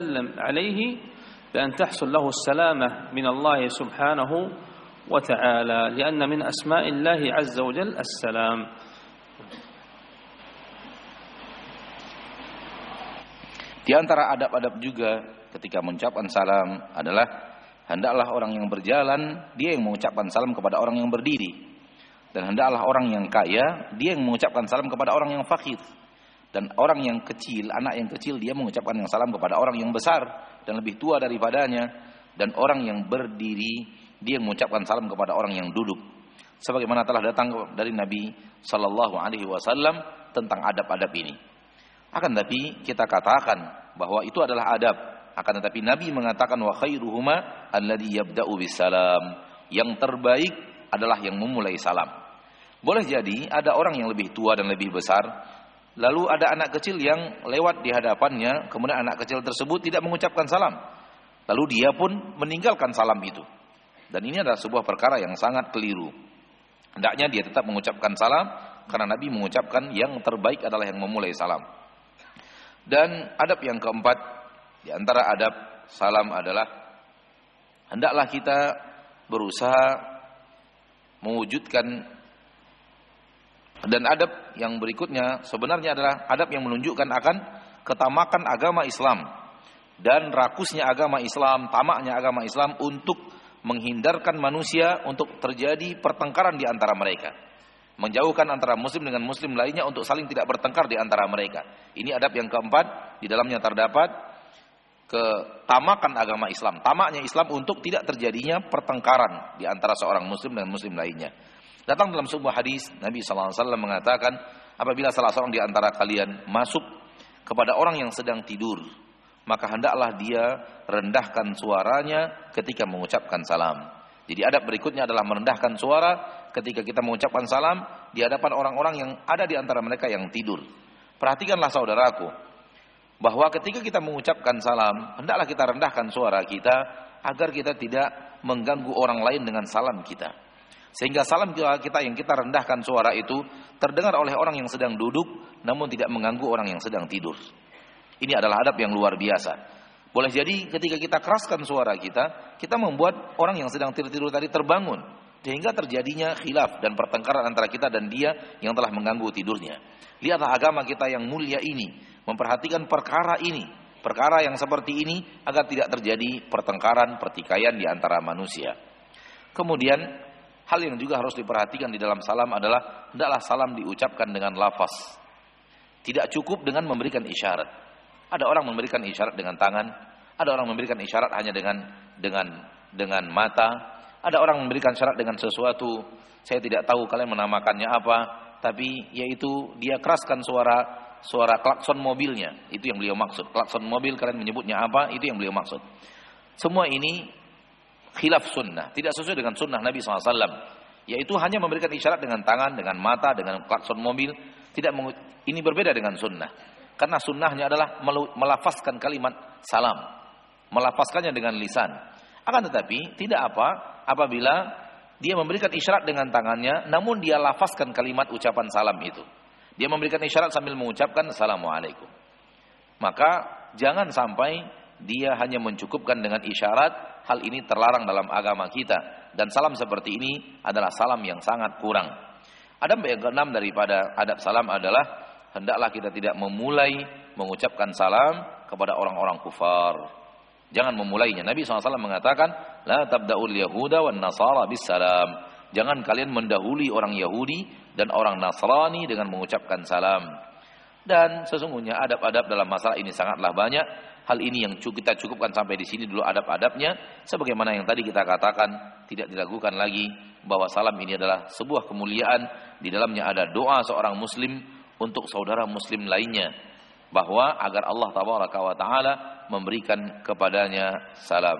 وسلم عليه بأن تحصل له السلامة من الله سبحانه وتعالى لأن من أسماء الله عز وجل السلام. Di antara adab-adab juga ketika mengucapkan salam adalah hendaklah orang yang berjalan dia yang mengucapkan salam kepada orang yang berdiri, dan hendaklah orang yang kaya dia yang mengucapkan salam kepada orang yang fakir, dan orang yang kecil, anak yang kecil dia mengucapkan yang salam kepada orang yang besar dan lebih tua daripadanya, dan orang yang berdiri dia mengucapkan salam kepada orang yang duduk, sebagaimana telah datang dari Nabi sallallahu alaihi wasallam tentang adab-adab ini. Akan tetapi kita katakan bahwa itu adalah adab, akan tetapi Nabi mengatakan wa khairuhuma alladhi yabda'u bisalam, yang terbaik adalah yang memulai salam. Boleh jadi ada orang yang lebih tua dan lebih besar, lalu ada anak kecil yang lewat di hadapannya, kemudian anak kecil tersebut tidak mengucapkan salam, lalu dia pun meninggalkan salam itu. Dan ini adalah sebuah perkara yang sangat keliru. Hendaknya dia tetap mengucapkan salam, karena Nabi mengucapkan yang terbaik adalah yang memulai salam. Dan adab yang keempat di antara adab salam adalah hendaklah kita berusaha mewujudkan. Dan adab yang berikutnya sebenarnya adalah adab yang menunjukkan akan ketamakan agama Islam dan rakusnya agama Islam, tamaknya agama Islam untuk menghindarkan manusia untuk terjadi pertengkaran di antara mereka, menjauhkan antara muslim dengan muslim lainnya untuk saling tidak bertengkar di antara mereka. Ini adab yang keempat, di dalamnya terdapat ketamakan agama Islam, tamaknya Islam untuk tidak terjadinya pertengkaran di antara seorang muslim dengan muslim lainnya. Datang dalam sebuah hadis Nabi SAW mengatakan, apabila salah seorang di antara kalian masuk kepada orang yang sedang tidur, maka hendaklah dia rendahkan suaranya ketika mengucapkan salam. Jadi adab berikutnya adalah merendahkan suara ketika kita mengucapkan salam di hadapan orang-orang yang ada di antara mereka yang tidur. Perhatikanlah saudaraku, bahwa ketika kita mengucapkan salam, hendaklah kita rendahkan suara kita agar kita tidak mengganggu orang lain dengan salam kita. Sehingga salam kita yang kita rendahkan suara itu terdengar oleh orang yang sedang duduk, namun tidak mengganggu orang yang sedang tidur. Ini adalah adab yang luar biasa. Boleh jadi ketika kita keraskan suara kita, kita membuat orang yang sedang tidur tadi terbangun, sehingga terjadinya khilaf dan pertengkaran antara kita dan dia yang telah mengganggu tidurnya. Lihatlah agama kita yang mulia ini memperhatikan perkara ini, perkara yang seperti ini, agar tidak terjadi pertengkaran, pertikaian di antara manusia. Kemudian hal yang juga harus diperhatikan di dalam salam adalah hendaklah salam diucapkan dengan lafaz. Tidak cukup dengan memberikan isyarat. Ada orang memberikan isyarat dengan tangan, ada orang memberikan isyarat hanya dengan mata, ada orang memberikan isyarat dengan sesuatu, saya tidak tahu kalian menamakannya apa, tapi yaitu dia keraskan suara klakson mobilnya, itu yang beliau maksud. Klakson mobil kalian menyebutnya apa, itu yang beliau maksud. Semua ini khilaf sunnah, tidak sesuai dengan sunnah Nabi SAW, yaitu hanya memberikan isyarat dengan tangan, dengan mata, dengan klakson mobil. Ini berbeda dengan sunnah, karena sunnahnya adalah melafazkan kalimat salam, melafazkannya dengan lisan. Akan tetapi tidak apabila dia memberikan isyarat dengan tangannya, namun dia lafazkan kalimat ucapan salam itu. Dia memberikan isyarat sambil mengucapkan assalamualaikum. Maka jangan sampai dia hanya mencukupkan dengan isyarat. Hal ini terlarang dalam agama kita, dan salam seperti ini adalah salam yang sangat kurang. Adab yang keenam daripada adab salam adalah hendaklah kita tidak memulai mengucapkan salam kepada orang-orang kufar. Jangan memulainya. Nabi SAW mengatakan, la tabda'ul yahuda wan nasara bis salam. Jangan kalian mendahului orang Yahudi dan orang Nasrani dengan mengucapkan salam. Dan sesungguhnya adab-adab dalam masalah ini sangatlah banyak. Hal ini yang kita cukupkan sampai di sini dulu adab-adabnya. Sebagaimana yang tadi kita katakan, tidak diragukan lagi bahwa salam ini adalah sebuah kemuliaan. Di dalamnya ada doa seorang muslim untuk saudara muslim lainnya, bahwa agar Allah tabaraka wa taala memberikan kepadanya salam.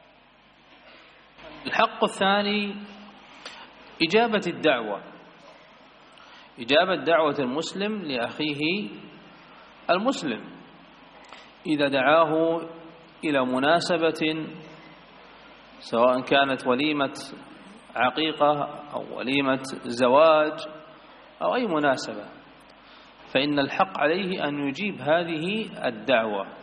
الحق الثاني إجابة الدعوة. إجابة دعوة المسلم لأخيه المسلم إذا دعاه إلى مناسبة، سواء كانت وليمة عقيقة أو وليمة زواج أو أي مناسبة، فإن الحق عليه أن يجيب هذه الدعوة